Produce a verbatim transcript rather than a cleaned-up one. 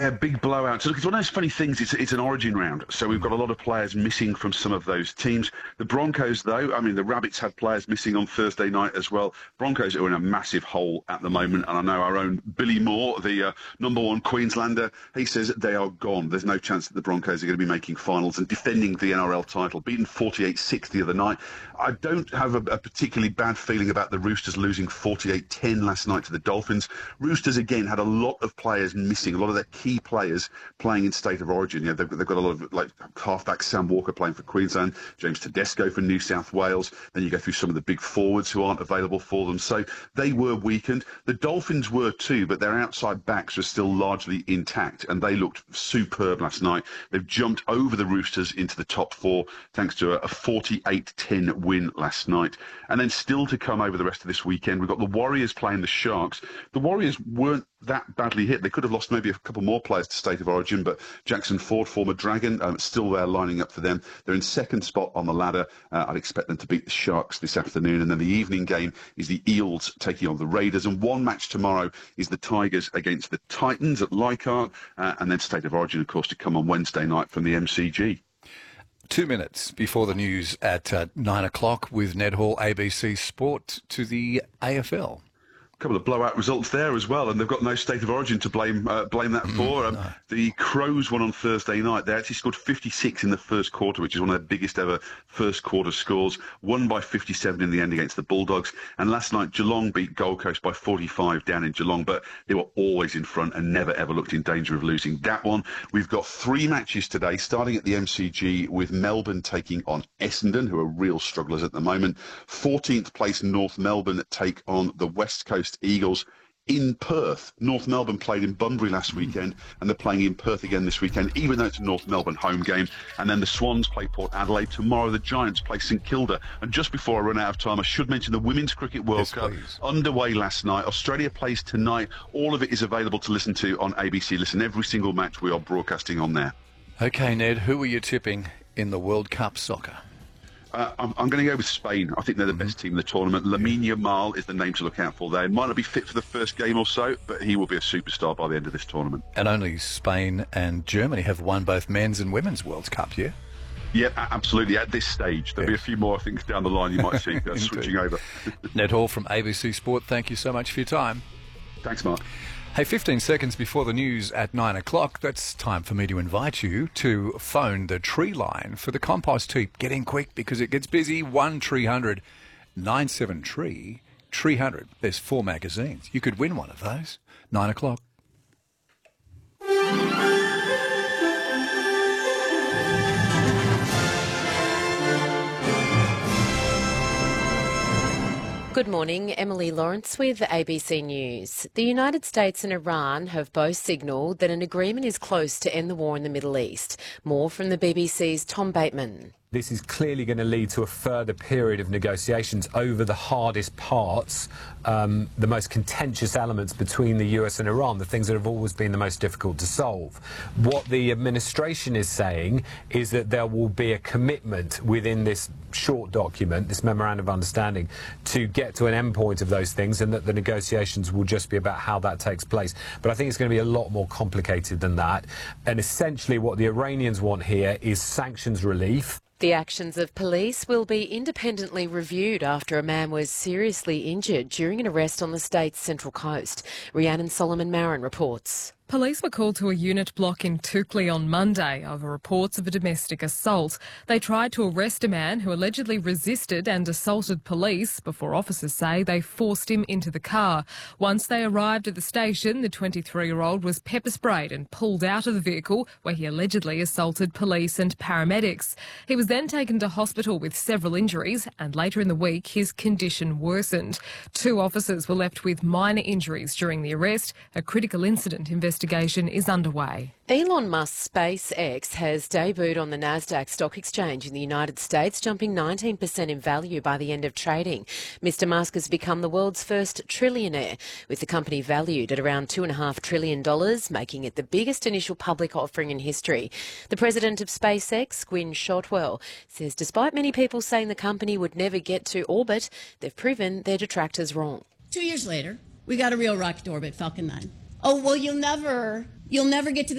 Yeah, big blowout. So look, it's one of those funny things. It's it's an origin round, so we've got a lot of players missing from some of those teams. The Broncos, though, I mean, the Rabbits had players missing on Thursday night as well. Broncos are in a massive hole at the moment, and I know our own Billy Moore, the uh, number one Queenslander, he says they are gone. There's no chance that the Broncos are going to be making finals and defending the N R L title, beaten forty-eight six the other night. I don't have a, a particularly bad feeling about the Roosters losing forty-eight ten last night to the Dolphins. Roosters, again, had a lot of players missing, a lot of their key players playing in State of Origin. You know, they've, they've got a lot of, like, halfback Sam Walker playing for Queensland, James Tedesco for New South Wales. Then you go through some of the big forwards who aren't available for them. So they were weakened. The Dolphins were too, but their outside backs were still largely intact, and they looked superb last night. They've jumped over the Roosters into the top four thanks to a forty-eight ten win last night. And then still to come over the rest of this weekend, we've got the Warriors playing the Sharks. The Warriors weren't that badly hit. They could have lost maybe a couple more players to State of Origin, but Jackson Ford, former Dragon, um, still there lining up for them. They're in second spot on the ladder. Uh, I'd expect them to beat the Sharks this afternoon. And then the evening game is the Eels taking on the Raiders. And one match tomorrow is the Tigers against the Titans at Leichhardt. Uh, and then State of Origin, of course, to come on Wednesday night from the M C G. Two minutes before the news at uh, nine o'clock with Ned Hall, A B C Sport, to the A F L. A couple of blowout results there as well, and they've got no State of Origin to blame uh, blame that for. Um, no. The Crows won on Thursday night. They actually scored fifty-six in the first quarter, which is one of their biggest ever first quarter scores. Won by fifty-seven in the end against the Bulldogs. And last night, Geelong beat Gold Coast by forty-five down in Geelong, but they were always in front and never ever looked in danger of losing that one. We've got three matches today, starting at the M C G with Melbourne taking on Essendon, who are real strugglers at the moment. fourteenth place North Melbourne take on the West Coast Eagles in Perth. North Melbourne played in Bunbury last weekend, and they're playing in Perth again this weekend, even though it's a North Melbourne home game. And then the Swans play Port Adelaide. Tomorrow the Giants play St Kilda. And just before I run out of time, I should mention the Women's Cricket World yes, Cup please. underway last night. Australia plays tonight. All of it is available to listen to on A B C Listen. Every single match we are broadcasting on there. Okay, Ned, who are you tipping in the World Cup soccer? Uh, I'm, I'm going to go with Spain. I think they're the mm-hmm. best team in the tournament. Lamine Yamal is the name to look out for there. He might not be fit for the first game or so, but he will be a superstar by the end of this tournament. And only Spain and Germany have won both men's and women's World Cup, yeah? Yeah, absolutely. At this stage, there'll yes. be a few more things down the line you might see uh, switching over. Ned Hall from A B C Sport, thank you so much for your time. Thanks, Mark. Hey, fifteen seconds before the news at nine o'clock, that's time for me to invite you to phone the tree line for the compost heap. Get in quick because it gets busy. one three hundred nine seven tree, three hundred. There's four magazines. You could win one of those. nine o'clock. Good morning, Emily Lawrence with A B C News. The United States and Iran have both signalled that an agreement is close to end the war in the Middle East. More from the B B C's Tom Bateman. This is clearly going to lead to a further period of negotiations over the hardest parts, um, the most contentious elements between the U S and Iran, the things that have always been the most difficult to solve. What the administration is saying is that there will be a commitment within this short document, this memorandum of understanding, to get to an endpoint of those things, and that the negotiations will just be about how that takes place. But I think it's going to be a lot more complicated than that. And essentially what the Iranians want here is sanctions relief. The actions of police will be independently reviewed after a man was seriously injured during an arrest on the state's central coast. Rhiannon Solomon-Marin reports. Police were called to a unit block in Toukley on Monday over reports of a domestic assault. They tried to arrest a man who allegedly resisted and assaulted police before officers say they forced him into the car. Once they arrived at the station, the twenty-three-year-old was pepper sprayed and pulled out of the vehicle where he allegedly assaulted police and paramedics. He was then taken to hospital with several injuries, and later in the week his condition worsened. Two officers were left with minor injuries during the arrest. A critical incident investigation Investigation is underway. Elon Musk's SpaceX has debuted on the Nasdaq Stock Exchange in the United States, jumping nineteen percent in value by the end of trading. Mister Musk has become the world's first trillionaire, with the company valued at around two point five trillion dollars, making it the biggest initial public offering in history. The president of SpaceX, Gwynne Shotwell, says despite many people saying the company would never get to orbit, they've proven their detractors wrong. Two years later, we got a real rocket to orbit, Falcon nine. Oh, well, you'll never, you'll never get to the